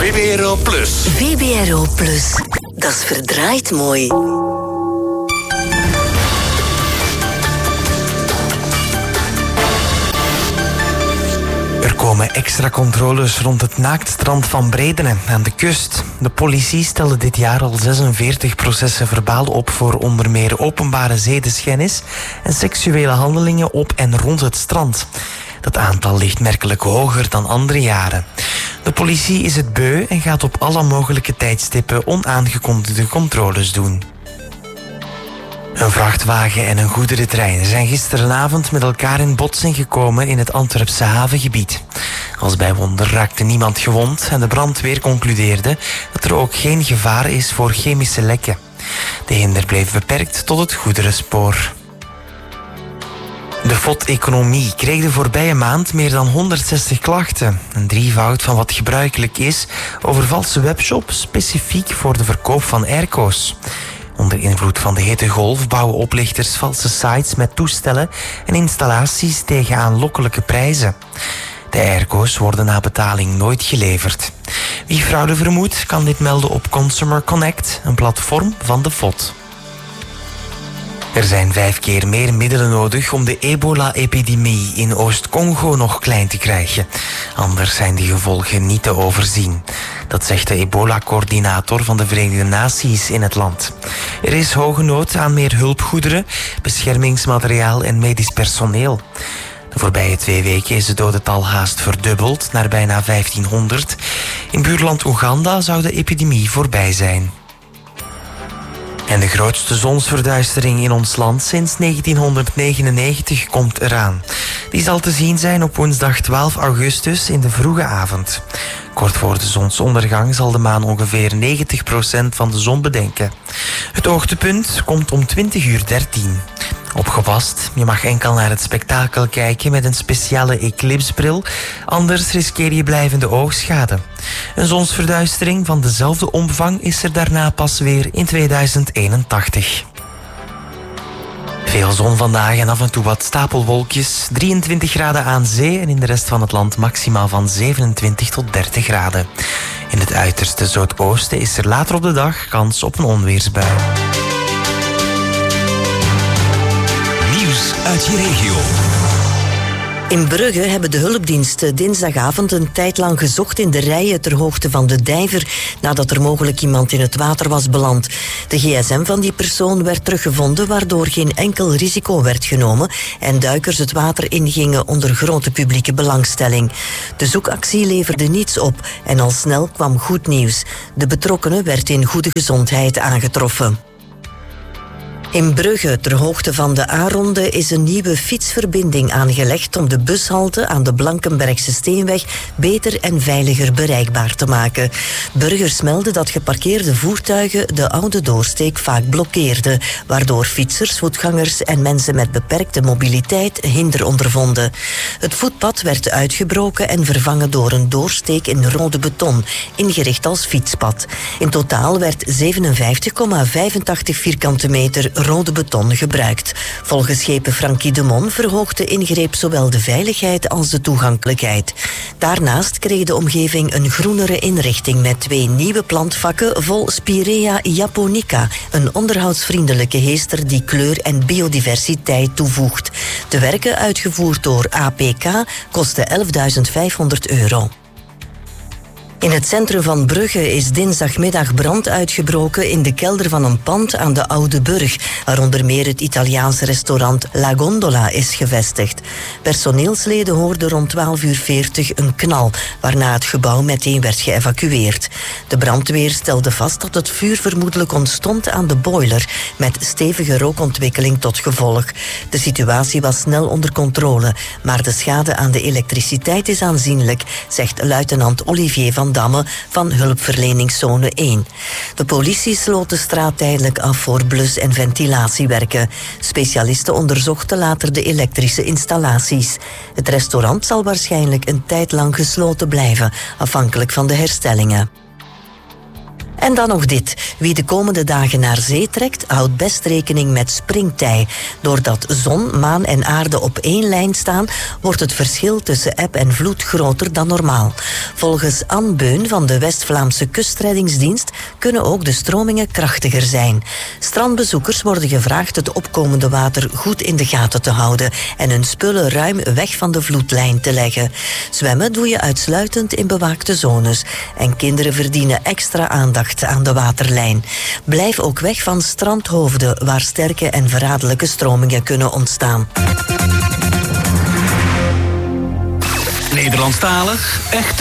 VBRO Plus. VBRO Plus. Dat is verdraaid mooi. Er komen extra controles rond het naaktstrand van Bredene aan de kust. De politie stelde dit jaar al 46 processen verbaal op voor onder meer openbare zedenschennis en seksuele handelingen op en rond het strand. Dat aantal ligt merkelijk hoger dan andere jaren. De politie is het beu en gaat op alle mogelijke tijdstippen onaangekondigde controles doen. Een vrachtwagen en een goederentrein zijn gisteravond met elkaar in botsing gekomen in het Antwerpse havengebied. Als bij wonder raakte niemand gewond en de brandweer concludeerde dat er ook geen gevaar is voor chemische lekken. De hinder bleef beperkt tot het goederenspoor. De FOD-economie kreeg de voorbije maand meer dan 160 klachten. Een drievoud van wat gebruikelijk is over valse webshops specifiek voor de verkoop van airco's. Onder invloed van de hittegolf bouwen oplichters valse sites met toestellen en installaties tegen aanlokkelijke prijzen. De airco's worden na betaling nooit geleverd. Wie fraude vermoedt, kan dit melden op Consumer Connect, een platform van de FOD. Er zijn 5 keer meer middelen nodig om de ebola-epidemie in Oost-Congo nog klein te krijgen. Anders zijn de gevolgen niet te overzien. Dat zegt de ebola-coördinator van de Verenigde Naties in het land. Er is hoge nood aan meer hulpgoederen, beschermingsmateriaal en medisch personeel. De voorbije 2 weken is het dodental haast verdubbeld naar bijna 1500. In buurland Oeganda zou de epidemie voorbij zijn. En de grootste zonsverduistering in ons land sinds 1999 komt eraan. Die zal te zien zijn op woensdag 12 augustus in de vroege avond. Kort voor de zonsondergang zal de maan ongeveer 90% van de zon bedenken. Het hoogtepunt komt om 20:13. Opgepast, je mag enkel naar het spektakel kijken met een speciale eclipsbril, anders riskeer je blijvende oogschade. Een zonsverduistering van dezelfde omvang is er daarna pas weer in 2081. Veel zon vandaag en af en toe wat stapelwolkjes. 23 graden aan zee en in de rest van het land maximaal van 27 tot 30 graden. In het uiterste zuidoosten is er later op de dag kans op een onweersbui. Nieuws uit je regio. In Brugge hebben de hulpdiensten dinsdagavond een tijd lang gezocht in de rijen ter hoogte van de Dijver, nadat er mogelijk iemand in het water was beland. De gsm van die persoon werd teruggevonden, waardoor geen enkel risico werd genomen en duikers het water ingingen onder grote publieke belangstelling. De zoekactie leverde niets op en al snel kwam goed nieuws. De betrokkenen werd in goede gezondheid aangetroffen. In Brugge, ter hoogte van de A-ronde, is een nieuwe fietsverbinding aangelegd om de bushalte aan de Blankenbergse Steenweg beter en veiliger bereikbaar te maken. Burgers melden dat geparkeerde voertuigen de oude doorsteek vaak blokkeerden, waardoor fietsers, voetgangers en mensen met beperkte mobiliteit hinder ondervonden. Het voetpad werd uitgebroken en vervangen door een doorsteek in rode beton, ingericht als fietspad. In totaal werd 57,85 vierkante meter rode beton gebruikt. Volgens schepen Frankie de Mon verhoogt de ingreep zowel de veiligheid als de toegankelijkheid. Daarnaast kreeg de omgeving een groenere inrichting met 2 nieuwe plantvakken vol Spirea japonica, een onderhoudsvriendelijke heester die kleur en biodiversiteit toevoegt. De werken, uitgevoerd door APK, kosten €11.500. In het centrum van Brugge is dinsdagmiddag brand uitgebroken in de kelder van een pand aan de Oude Burg, waar onder meer het Italiaanse restaurant La Gondola is gevestigd. Personeelsleden hoorden rond 12:40 een knal, waarna het gebouw meteen werd geëvacueerd. De brandweer stelde vast dat het vuur vermoedelijk ontstond aan de boiler, met stevige rookontwikkeling tot gevolg. De situatie was snel onder controle, maar de schade aan de elektriciteit is aanzienlijk, zegt luitenant Olivier van Damme van hulpverleningszone 1. De politie sloot de straat tijdelijk af voor blus- en ventilatiewerken. Specialisten onderzochten later de elektrische installaties. Het restaurant zal waarschijnlijk een tijd lang gesloten blijven, afhankelijk van de herstellingen. En dan nog dit. Wie de komende dagen naar zee trekt, houdt best rekening met springtij. Doordat zon, maan en aarde op één lijn staan, wordt het verschil tussen eb en vloed groter dan normaal. Volgens Anne Beun van de West-Vlaamse Kustreddingsdienst kunnen ook de stromingen krachtiger zijn. Strandbezoekers worden gevraagd het opkomende water goed in de gaten te houden en hun spullen ruim weg van de vloedlijn te leggen. Zwemmen doe je uitsluitend in bewaakte zones. En kinderen verdienen extra aandacht aan de waterlijn. Blijf ook weg van strandhoofden waar sterke en verraderlijke stromingen kunnen ontstaan. Nederlandstalig, echt